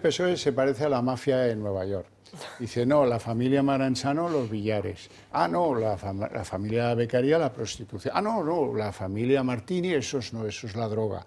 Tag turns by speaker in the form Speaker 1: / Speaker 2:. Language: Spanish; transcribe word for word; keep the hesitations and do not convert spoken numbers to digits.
Speaker 1: P S O E se parece a la mafia en Nueva York. Dice, no, la familia Maranzano, los billares. Ah, no, la, fam la familia Beccaria, la prostitución. Ah, no, no, la familia Martini, eso es, no, eso es la droga.